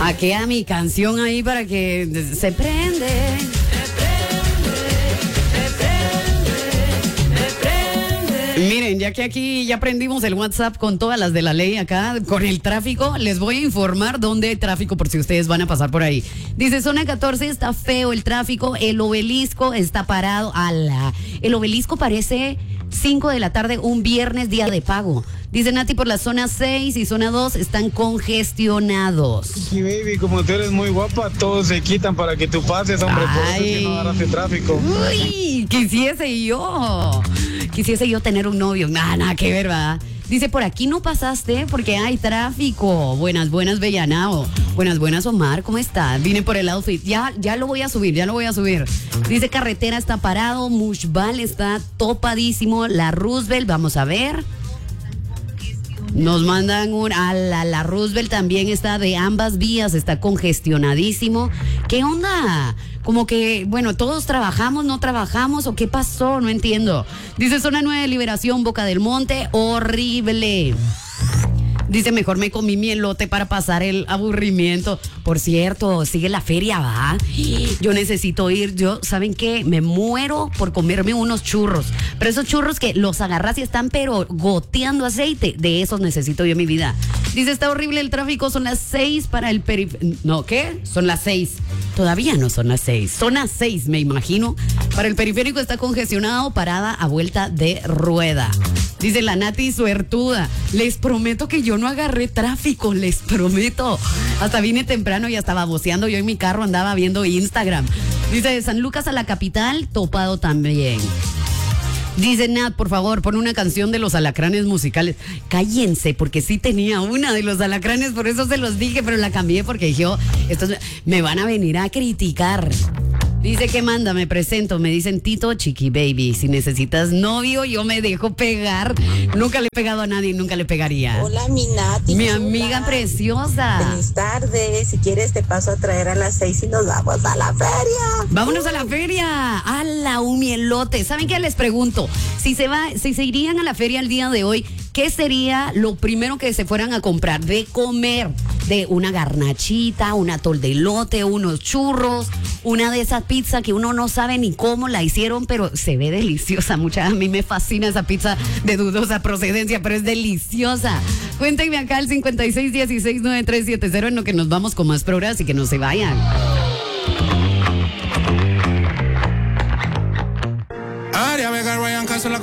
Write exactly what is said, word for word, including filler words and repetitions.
Aquí a mi canción ahí para que se prende. Miren, ya que aquí ya aprendimos el WhatsApp con todas las de la ley acá, con el tráfico, les voy a informar dónde hay tráfico por si ustedes van a pasar por ahí. Dice, zona catorce está feo el tráfico, el obelisco está parado. ¡Ala! El obelisco parece cinco de la tarde, un viernes, día de pago. Dice Nati, por la zona seis y zona dos están congestionados. Sí, baby, como tú eres muy guapa, todos se quitan para que tú pases, hombre. Ay. Por eso es que no agarraste tráfico. Uy, quisiese yo. Quisiese yo tener un novio. Nada, nada que ver, ¿verdad? Dice, por aquí no pasaste porque hay tráfico. Buenas, buenas, Bellanao. Buenas, buenas, Omar. ¿Cómo estás? Vine por el outfit. Ya, ya lo voy a subir, ya lo voy a subir. Dice, carretera está parado. Mushbal está topadísimo. La Roosevelt, vamos a ver. Nos mandan un... A la, la Roosevelt también está de ambas vías, está congestionadísimo. ¿Qué onda? Como que, bueno, todos trabajamos, no trabajamos, o qué pasó, no entiendo. Dice zona nueve de Liberación, Boca del Monte, horrible. Dice, mejor me comí mi elote para pasar el aburrimiento. Por cierto, sigue la feria, ¿va? Yo necesito ir. Yo, ¿saben qué? Me muero por comerme unos churros. Pero esos churros que los agarras y están pero goteando aceite. De esos necesito yo en mi vida. Dice, está horrible el tráfico. Son las seis para el periférico. No, ¿qué? Son las seis. Todavía no son las seis. Son las seis, me imagino. Para el periférico está congestionado, parada a vuelta de rueda. Dice la Nati suertuda. Les prometo que yo no agarré tráfico, les prometo. Hasta vine temprano y hasta baboseando. Yo en mi carro andaba viendo Instagram. Dice, de San Lucas a la capital, topado también. Dice Nat, por favor, pon una canción de los alacranes musicales. Cállense, porque sí tenía una de los alacranes, por eso se los dije, pero la cambié porque dije, oh, estos me van a venir a criticar. Dice que manda, me presento, me dicen Tito Chiqui Baby. Si necesitas novio, yo me dejo pegar. Nunca le he pegado a nadie, nunca le pegaría. Hola, mi Nati. Mi chula. amiga preciosa. Feliz tarde. Si quieres, te paso a traer a las seis y nos vamos a la feria. Vámonos a la feria. A la un mielote. ¿Saben qué? Les pregunto. Si se va, si se irían a la feria el día de hoy, ¿qué sería lo primero que se fueran a comprar de comer? De una garnachita, un atol de elote, unos churros, una de esas pizzas que uno no sabe ni cómo la hicieron, pero se ve deliciosa. Mucha, a mí me fascina esa pizza de dudosa procedencia, pero es deliciosa. Cuéntenme acá al cincuenta y seis dieciséis noventa y tres setenta en lo que nos vamos con más programas y que no se vayan.